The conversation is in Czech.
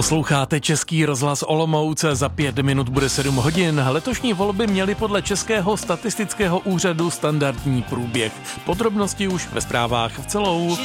Posloucháte Český rozhlas Olomouc, za 5 minut bude 7 hodin. Letošní volby měly podle Českého statistického úřadu standardní průběh. Podrobnosti už ve zprávách v celou.